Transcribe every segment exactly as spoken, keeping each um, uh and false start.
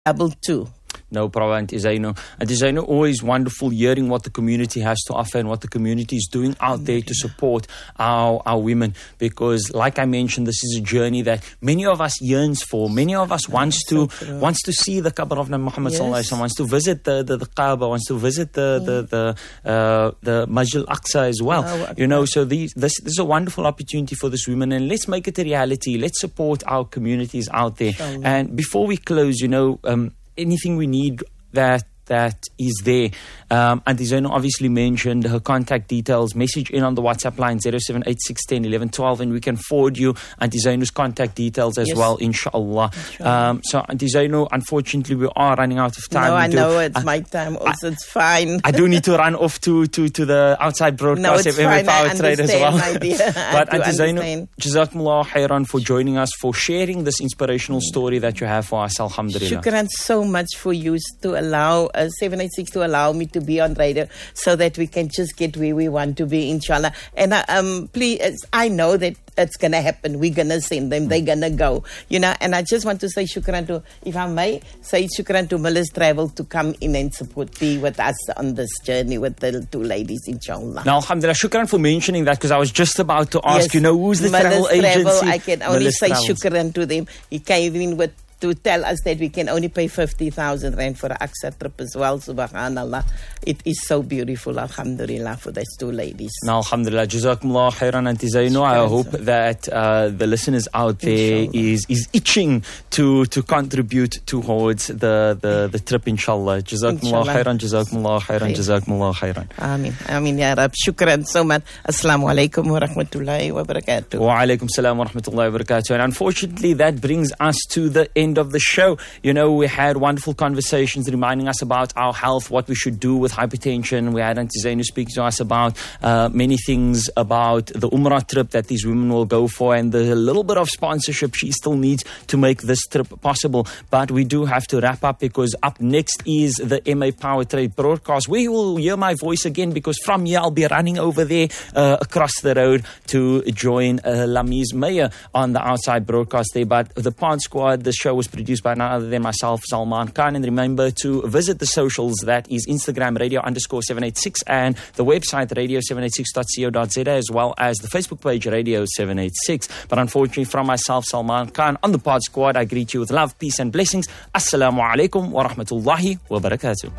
double two. No problem, Auntie Zaino. Auntie Zaino, always wonderful hearing what the community has to offer and what the community is doing out there to support our, our women. Because, like I mentioned, this is a journey that many of us yearns for. Many of us wants to so wants to see the Qabr of Nabi Muhammad yes. Sallallahu Alaihi Wasallam, wants to visit the, the, the Kaaba, wants to visit the mm. the the, uh, the Masjid al-Aqsa as well. Oh, you know, so these, this, this is a wonderful opportunity for this women, and let's make it a reality. Let's support our communities out there. Inshallah. And before we close, you know, um, anything we need that that is there. Um, Auntie Zaino obviously mentioned her contact details. Message in on the WhatsApp line zero seven eight six one zero one one one two, and we can forward you Auntie Zaino's contact details as yes. well, inshallah. Um, so Auntie Zaino, unfortunately, we are running out of time. No, we I do, know it's I, my time. Also, I, it's fine. I do need to run off to, to, to the outside broadcast no, it's of M A fine. Power I Trade as well. My dear. But Auntie Zaino, Jazakumullah khairan for joining us, for sharing this inspirational story that you have for us. Alhamdulillah. Shukran so much for you to allow uh, seven eight six to allow me to be on radio so that we can just get where we want to be, inshallah. And uh, um, please, I know that it's going to happen. We're going to send them. They're going to go, you know. And I just want to say shukran to, if I may, say shukran to Miller's Travel to come in and support, be with us on this journey with the two ladies, inshallah. Now, alhamdulillah, shukran for mentioning that, because I was just about to ask, yes, you know, who's the Miller's travel agency? Travel, I can only Miller's say Travels. Shukran to them. He came in with to tell us that we can only pay fifty thousand rand for an Aqsa trip as well. Subhanallah. It is so beautiful, alhamdulillah, for these two ladies. Now, alhamdulillah, jazakumullah khairan, Auntie Zaino. I hope that uh, the listeners out there is, is itching to, to contribute towards the, the, the trip, inshallah. Jazakumullah khairan, jazakumullah khairan, jazakumullah khairan. Ameen. Ameen, ya Rab. Shukran so much. Assalamu alaikum wa rahmatullahi wa barakatuh. Wa alaikum salam wa rahmatullahi wa barakatuh. And unfortunately, that brings us to the end of the show. You know, we had wonderful conversations reminding us about our health, what we should do with hypertension. We had Auntie Zaino speaking to us about uh, many things about the Umrah trip that these women will go for, and the little bit of sponsorship she still needs to make this trip possible. But we do have to wrap up, because up next is the M A Power Trade broadcast, where you will hear my voice again, because from here I'll be running over there uh, across the road to join uh, Lamiz Meyer on the outside broadcast there. But the Pod Squad, the show was produced by none other than myself, Salman Khan. And remember to visit the socials. That is Instagram, radio underscore seven eight six, and the website, radio seven eight six dot co dot za, as well as the Facebook page, Radio seven eight six. But unfortunately, from myself, Salman Khan, on the Pod Squad, I greet you with love, peace, and blessings. Assalamu alaikum wa rahmatullahi wa barakatuh.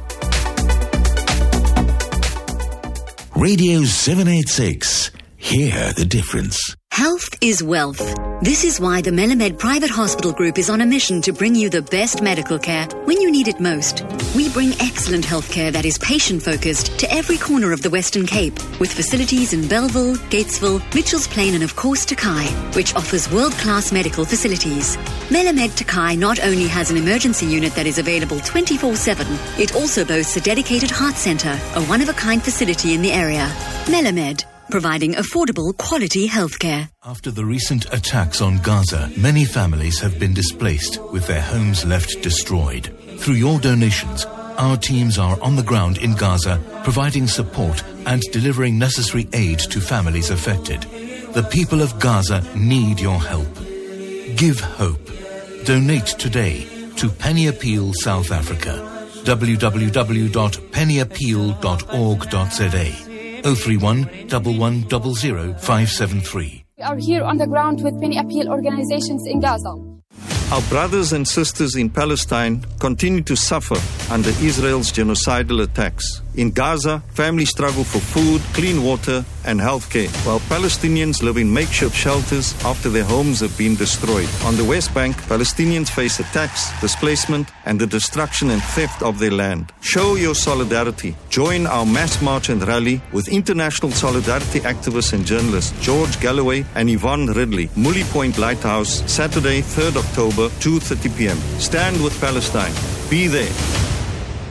Radio seven eight six. Hear the difference. Health is wealth. This is why the Melamed Private Hospital Group is on a mission to bring you the best medical care when you need it most. We bring excellent healthcare that is patient-focused to every corner of the Western Cape, with facilities in Belleville, Gatesville, Mitchells Plain, and of course Takai, which offers world-class medical facilities. Melamed Takai not only has an emergency unit that is available twenty-four seven, it also boasts a dedicated heart centre, a one-of-a-kind facility in the area. Melamed, providing affordable, quality healthcare. After the recent attacks on Gaza, many families have been displaced, with their homes left destroyed. Through your donations, our teams are on the ground in Gaza, providing support and delivering necessary aid to families affected. The people of Gaza need your help. Give hope. Donate today to Penny Appeal South Africa. w w w dot penny appeal dot org dot za. oh three one, one one zero zero, five seven three. We are here on the ground with Penny Appeal organizations in Gaza. Our brothers and sisters in Palestine continue to suffer under Israel's genocidal attacks. In Gaza, families struggle for food, clean water, and health care, while Palestinians live in makeshift shelters after their homes have been destroyed. On the West Bank, Palestinians face attacks, displacement, and the destruction and theft of their land. Show your solidarity. Join our mass march and rally with international solidarity activists and journalists George Galloway and Yvonne Ridley. Mully Point Lighthouse, Saturday, third October, two thirty p.m. Stand with Palestine. Be there.